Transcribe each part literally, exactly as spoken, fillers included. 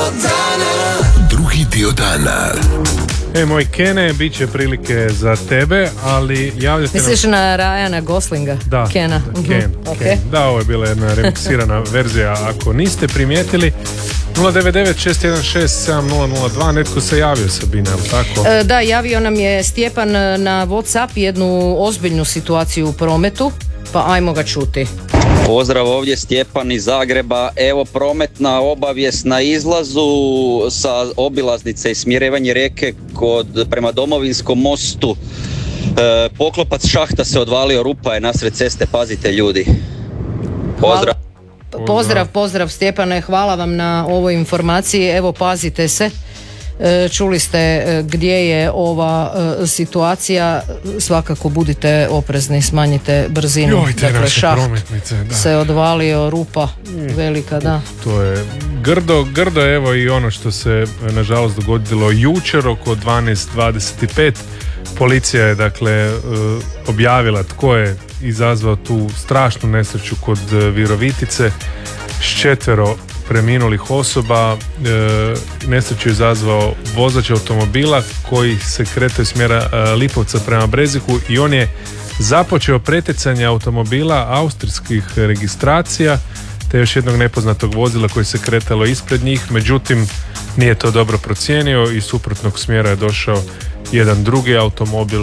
dana. Drugi dio dana. E, moj Kene, bit će prilike za tebe, ali javljate nam... Misliš na Ryana Goslinga? Da, Kena. da, Ken, Mhm. Ken. Okay. Da, ovo je bila jedna remiksirana verzija. Ako niste primijetili, nula devet devet šest jedan šest sedam nula nula dva, netko se javio, Sabina, ali tako? E, da, javio nam je Stjepan na WhatsApp jednu ozbiljnu situaciju u prometu, pa ajmo ga čuti. Pozdrav, ovdje Stjepan iz Zagreba. Evo prometna obavijest na izlazu sa obilaznice i smjerevanje rijeke kod, prema Domovinskom mostu. E, poklopac šahta se odvalio, rupa je nasred ceste, pazite ljudi. Pozdrav. Hvala. Pozdrav, pozdrav Stjepane, hvala vam na ovoj informaciji. Evo, pazite se. Čuli ste gdje je ova situacija, svakako budite oprezni, smanjite brzinu. Joj, te dakle, naše šaht prometnice, da. se odvalio, rupa velika, da. To je grdo, grdo, evo i ono što se nažalost dogodilo jučer oko dvanaest dvadeset pet. Policija je dakle objavila tko je izazvao tu strašnu nesreću kod Virovitice s četvero preminulih osoba. E, nesreću je izazvao vozač automobila koji se kretao iz smjera e, Lipovca prema Breziku i on je započeo pretjecanje automobila austrijskih registracija te još jednog nepoznatog vozila koji se kretalo ispred njih, međutim nije to dobro procijenio i suprotnog smjera je došao jedan drugi automobil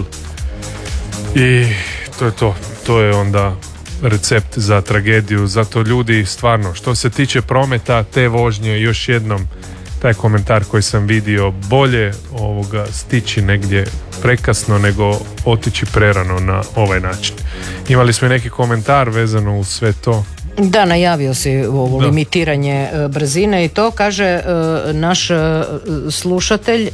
i to je to. To je onda recept za tragediju. Zato ljudi, stvarno, što se tiče prometa, te vožnje, još jednom taj komentar koji sam vidio, bolje ovoga stići negdje prekasno nego otići prerano na ovaj način. Imali smo i neki komentar vezano uz sve to. Da, najavio si ovo Da. limitiranje e, brzine i to kaže e, naš e, slušatelj e,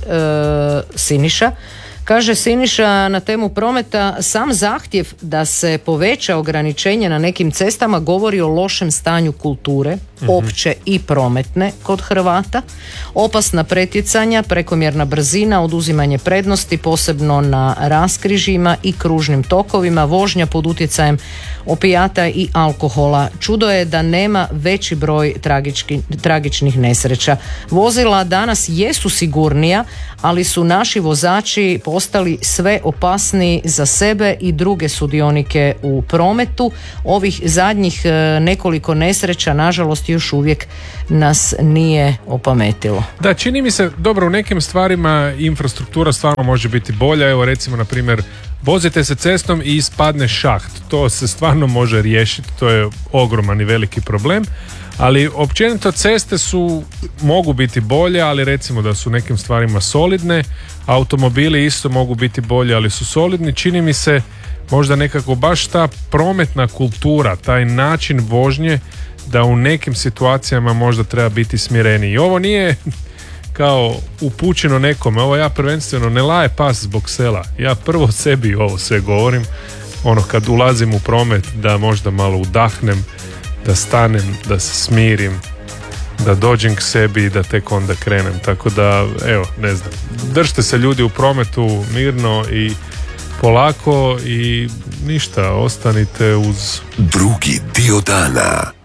Siniša. Kaže Siniša na temu prometa, sam zahtjev da se poveća ograničenje na nekim cestama govori o lošem stanju kulture, mm-hmm. opće i prometne kod Hrvata, opasna pretjecanja, prekomjerna brzina, oduzimanje prednosti, posebno na raskrižjima i kružnim tokovima, vožnja pod utjecajem opijata i alkohola. Čudo je da nema veći broj tragički, tragičnih nesreća. Vozila danas jesu sigurnija, ali su naši vozači postali sve opasniji za sebe i druge sudionike u prometu. Ovih zadnjih nekoliko nesreća, nažalost, još uvijek nas nije opametilo. Da, čini mi se, dobro, u nekim stvarima infrastruktura stvarno može biti bolja. Evo recimo, na primjer, vozite se cestom i ispadne šaht. To se stvarno može riješiti, to je ogroman i veliki problem. Ali općenito ceste su, mogu biti bolje, ali recimo da su u nekim stvarima solidne. Automobili isto mogu biti bolje, ali su solidni. Čini mi se možda nekako baš ta prometna kultura, taj način vožnje, da u nekim situacijama možda treba biti smjereniji. Ovo nije kao upućeno nekome, ovo ja prvenstveno ne laje pas zbog sela. Ja prvo sebi ovo sve govorim, ono kad ulazim u promet da možda malo udahnem, da stanem, da se smirim, da dođem k sebi i da tek onda krenem. Tako da, evo, ne znam, držite se ljudi u prometu mirno i polako i ništa, ostanite uz Drugi dio dana.